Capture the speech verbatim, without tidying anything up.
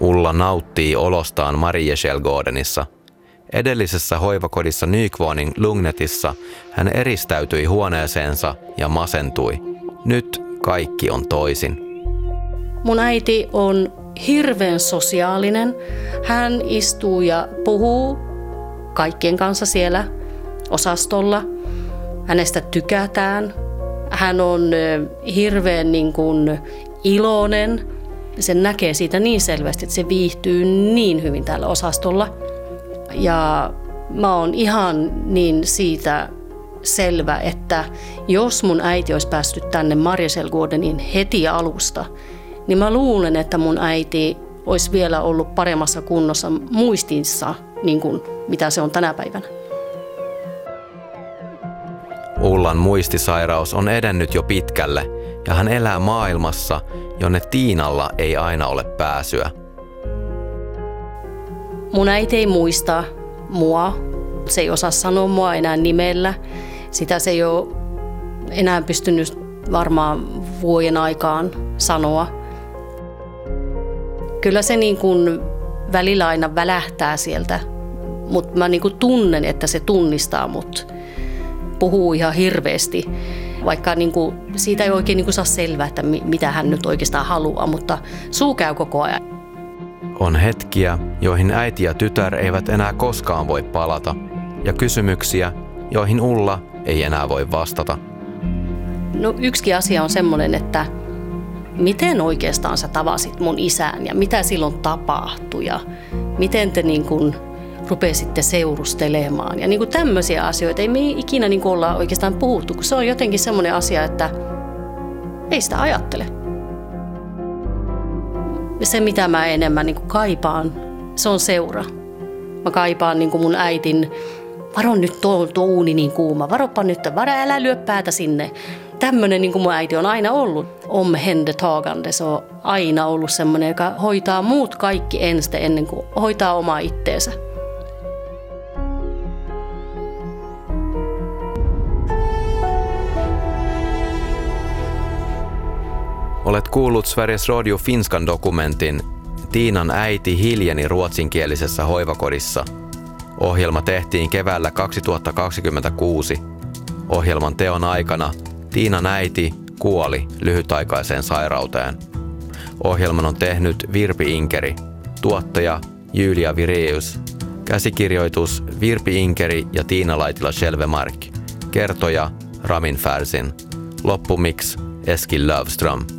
Ulla nauttii olostaan Marieskällgårdenissa. Edellisessä hoivakodissa Nykvarnin Lugnetissa hän eristäytyi huoneeseensa ja masentui. Nyt kaikki on toisin. Mun äiti on hirveän sosiaalinen. Hän istuu ja puhuu kaikkien kanssa siellä osastolla. Hänestä tykätään. Hän on hirveän niin kuin iloinen. Se näkee siitä niin selvästi, että se viihtyy niin hyvin täällä osastolla. Ja mä oon ihan niin siitä selvä, että jos mun äiti olisi päässyt tänne Marieskällgårdeniin heti alusta, niin mä luulen, että mun äiti olisi vielä ollut paremmassa kunnossa muistinsa, niin kuin mitä se on tänä päivänä. Ullan muistisairaus on edennyt jo pitkälle ja hän elää maailmassa, jonne Tiinalla ei aina ole pääsyä. Mun äiti ei muista mua. Se ei osaa sanoa mua enää nimellä. Sitä se ei ole enää pystynyt varmaan vuoden aikaan sanoa. Kyllä se niin kuin välillä aina välähtää sieltä, mutta mä niin kuin tunnen, että se tunnistaa mut. Puhuu ihan hirveästi, vaikka niin kuin siitä ei oikein niin kuin saa selvää, että mitä hän nyt oikeastaan haluaa, mutta suu käy koko ajan. On hetkiä, joihin äiti ja tytär eivät enää koskaan voi palata, ja kysymyksiä, joihin Ulla ei enää voi vastata. No yksikin asia on semmoinen, että miten oikeastaan sä tavasit mun isän ja mitä silloin tapahtui ja miten te niin kuin rupesitte seurustelemaan. Ja niin kuin tämmöisiä asioita ei me ikinä niin kuin olla oikeastaan puhuttu, kun se on jotenkin semmoinen asia, että ei sitä ajattele. Se, mitä mä enemmän niin kuin kaipaan, se on seura. Mä kaipaan niin kuin mun äitin, varo nyt tuo, tuo uuni niin kuuma, varopa nyt, varo älä lyö päätä sinne. Tämmöinen niin kuin mun äiti on aina ollut. Omhändertagande, se on aina ollut semmoinen, joka hoitaa muut kaikki ensin ennen kuin hoitaa omaa itteensä. Olet kuullut Sveriges Radio Finskan dokumentin Tiinan äiti hiljeni ruotsinkielisessä hoivakodissa. Ohjelma tehtiin keväällä kaksituhattakaksikymmentäkuusi. Ohjelman teon aikana Tiinan äiti kuoli lyhytaikaiseen sairauteen. Ohjelman on tehnyt Virpi Inkeri, tuottaja Julia Vireus, käsikirjoitus Virpi Inkeri ja Tiina Laitila-Shelvemark, kertoja Ramin Färsin, loppumix Eskil Löfström.